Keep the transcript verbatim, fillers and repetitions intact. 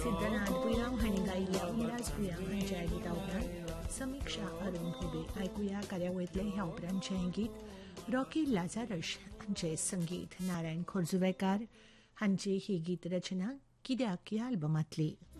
सिद्धनाथ भुईराव हांणी गायिल्ल्या उमराज भुईराव हांच्या गिता उपरांत समीक्षा अरुण भोबे. आयकुया कार्यावळींतलें ह्या उपरांतचें गीत रॉकी लाजारस हांचें संगीत. नारायण खोर्जुवेकार हांची ही गीत रचना कित्याक ह्या आल्बमांतली.